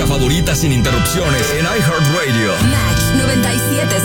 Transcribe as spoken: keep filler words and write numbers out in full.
música favorita sin interrupciones en iHeartRadio. Match noventa y siete